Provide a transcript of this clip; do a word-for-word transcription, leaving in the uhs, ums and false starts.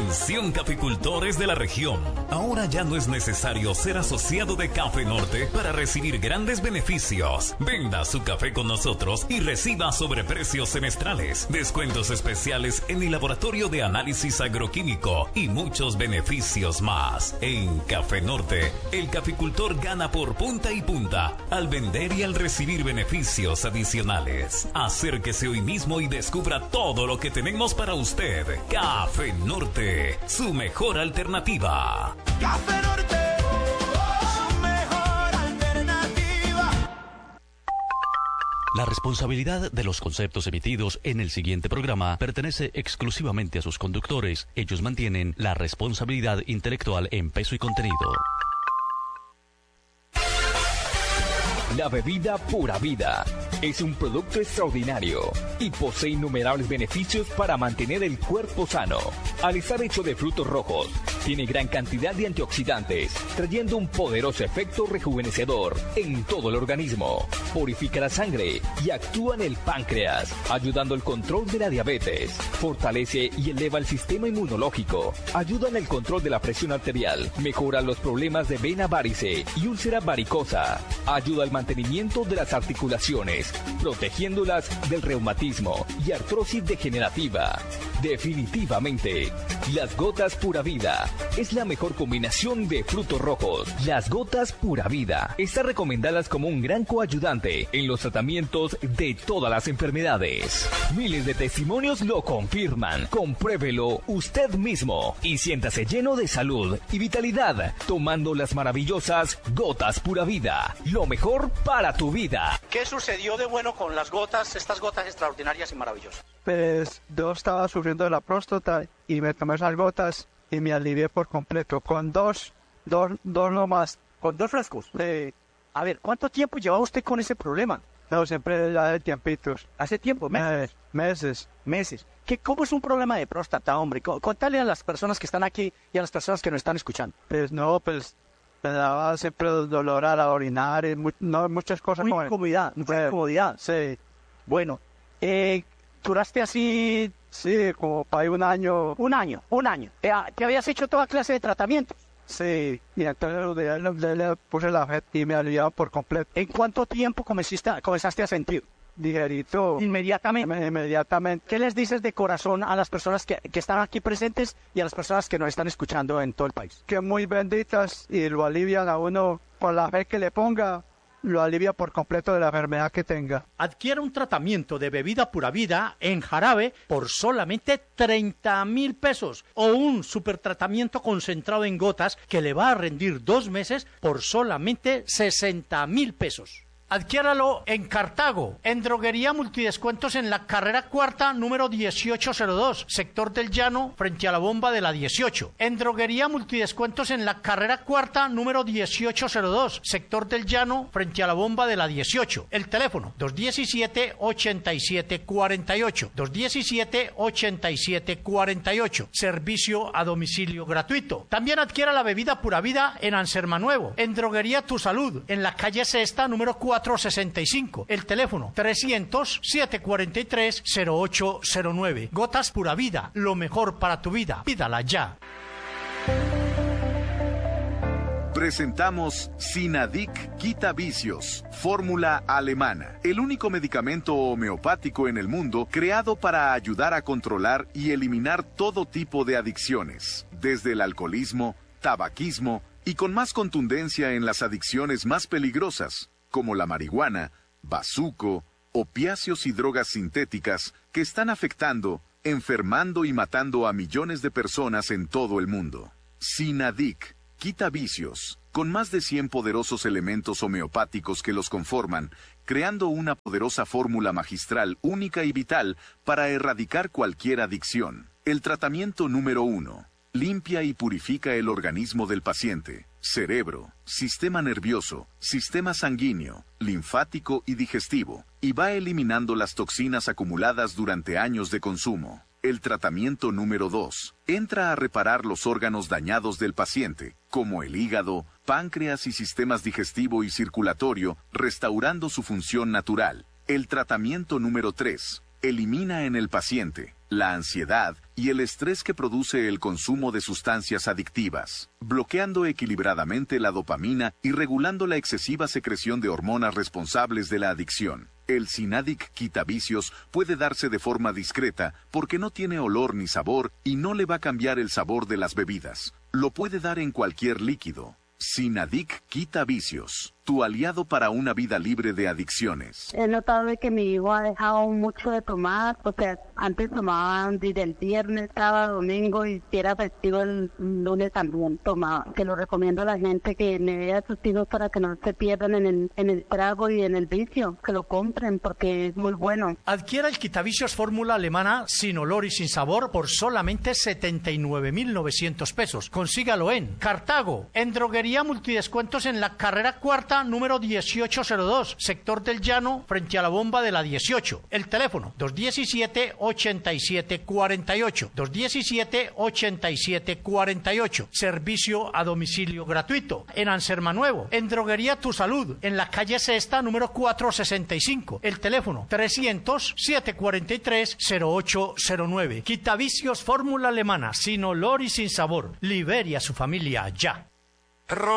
Atención caficultores de la región. Ahora ya no es necesario ser asociado de Café Norte para recibir grandes beneficios. Venda su café con nosotros y reciba sobreprecios semestrales, descuentos especiales en el laboratorio de análisis agroquímico y muchos beneficios más. En Café Norte, el caficultor gana por punta y punta al vender y al recibir beneficios adicionales. Acérquese hoy mismo y descubra todo lo que tenemos para usted. Café Norte, su mejor alternativa. Café Norte, su mejor alternativa. La responsabilidad de los conceptos emitidos en el siguiente programa pertenece exclusivamente a sus conductores. Ellos mantienen la responsabilidad intelectual en peso y contenido. La bebida Pura Vida es un producto extraordinario y posee innumerables beneficios para mantener el cuerpo sano. Al estar hecho de frutos rojos, tiene gran cantidad de antioxidantes, trayendo un poderoso efecto rejuvenecedor en todo el organismo. Purifica la sangre y actúa en el páncreas, ayudando al control de la diabetes. Fortalece y eleva el sistema inmunológico. Ayuda en el control de la presión arterial. Mejora los problemas de vena varice y úlcera varicosa. Ayuda al mantenimiento de las articulaciones, protegiéndolas del reumatismo y artrosis degenerativa. Definitivamente, las gotas Pura Vida es la mejor combinación de frutos rojos. Las gotas Pura Vida están recomendadas como un gran coayudante en los tratamientos de todas las enfermedades. Miles de testimonios lo confirman. Compruébelo usted mismo y siéntase lleno de salud y vitalidad tomando las maravillosas gotas Pura Vida. Lo mejor para tu vida. ¿Qué sucedió de bueno con las gotas, estas gotas extraordinarias y maravillosas? Pues yo estaba sufriendo de la próstata y me tomé esas gotas y me alivié por completo. Con dos, dos, dos nomás. ¿Con dos frascos? Sí. A ver, ¿cuánto tiempo llevaba usted con ese problema? No, siempre ya de tiempitos. ¿Hace tiempo? ¿Meses? Meses. Meses. ¿Qué, ¿Cómo es un problema de próstata, hombre? Contale a las personas que están aquí y a las personas que nos están escuchando. Pues no, pues me daba siempre dolor a la orinar y mu no, muchas cosas. Muy como incomodidad, mucha incomodidad. Sí. Bueno, eh, ¿duraste así? Sí, como para un año. Un año, un año. ¿Te, te habías hecho toda clase de tratamientos? Sí, y entonces le, le, le puse la F E T y me aliviaba por completo. ¿En cuánto tiempo comenzaste a, comenzaste a sentir? Ligerito. Inmediatamente. Inmediatamente. ¿Qué les dices de corazón a las personas que, que están aquí presentes y a las personas que nos están escuchando en todo el país? Que muy benditas y lo alivian a uno por la fe que le ponga. Lo alivia por completo de la enfermedad que tenga. Adquiera un tratamiento de bebida Pura Vida en jarabe por solamente treinta mil pesos o un supertratamiento concentrado en gotas que le va a rendir dos meses por solamente sesenta mil pesos. Adquiéralo en Cartago, en Droguería Multidescuentos en la carrera cuarta, número dieciocho cero dos, sector del Llano, frente a la bomba de la dieciocho. En Droguería Multidescuentos en la carrera cuarta, número dieciocho cero dos, sector del Llano, frente a la bomba de la dieciocho. El teléfono, dos diecisiete, ochenta y siete cuarenta y ocho, dos diecisiete, ochenta y siete cuarenta y ocho. Servicio a domicilio gratuito. También adquiera la bebida Pura Vida en Anserma Nuevo, en Droguería Tu Salud, en la calle Sexta, número cuatro sesenta y cinco. El teléfono trescientos, setecientos cuarenta y tres, cero ocho cero nueve. Gotas Pura Vida, lo mejor para tu vida. Pídala ya. Presentamos Sinadic Quita Vicios, fórmula alemana, el único medicamento homeopático en el mundo creado para ayudar a controlar y eliminar todo tipo de adicciones, desde el alcoholismo, tabaquismo y con más contundencia en las adicciones más peligrosas, como la marihuana, bazuco, opiáceos y drogas sintéticas que están afectando, enfermando y matando a millones de personas en todo el mundo. Sinadic Quita Vicios, con más de cien poderosos elementos homeopáticos que los conforman, creando una poderosa fórmula magistral única y vital para erradicar cualquier adicción. El tratamiento número uno. Limpia y purifica el organismo del paciente, cerebro, sistema nervioso, sistema sanguíneo, linfático y digestivo, y va eliminando las toxinas acumuladas durante años de consumo. El tratamiento número dos. Entra a reparar los órganos dañados del paciente, como el hígado, páncreas y sistemas digestivo y circulatorio, restaurando su función natural. El tratamiento número tres. Elimina en el paciente la ansiedad y el estrés que produce el consumo de sustancias adictivas, bloqueando equilibradamente la dopamina y regulando la excesiva secreción de hormonas responsables de la adicción. El Sinadic Quitavicios puede darse de forma discreta porque no tiene olor ni sabor y no le va a cambiar el sabor de las bebidas. Lo puede dar en cualquier líquido. Sinadic Quitavicios, tu aliado para una vida libre de adicciones. He notado de que mi hijo ha dejado mucho de tomar, o sea, antes tomaba desde el viernes, sábado, domingo y si era festivo el lunes también tomaba. Que lo recomiendo a la gente que me vea a sus hijos para que no se pierdan en el, en el trago y en el vicio, que lo compren porque es muy bueno. Adquiera el Quitavicios fórmula alemana sin olor y sin sabor por solamente setenta y nueve mil novecientos pesos. Consígalo en Cartago, en Droguería Multidescuentos en la carrera cuarta número dieciocho cero dos, sector del Llano, frente a la bomba de la dieciocho. El teléfono dos diecisiete, ochenta y siete cuarenta y ocho, dos diecisiete, ochenta y siete cuarenta y ocho. Servicio a domicilio gratuito. En Anserma Nuevo, en Droguería Tu Salud, en la calle Sexta número cuatrocientos sesenta y cinco. El teléfono trescientos, setecientos cuarenta y tres, cero ocho cero nueve. Quitavicios fórmula alemana, sin olor y sin sabor. Libere a su familia ya.